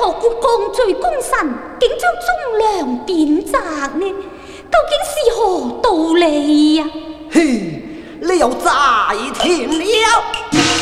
何故降罪公臣，竟将忠良贬谪呢？究竟是何道理呀？ 嘿，你又在甜了。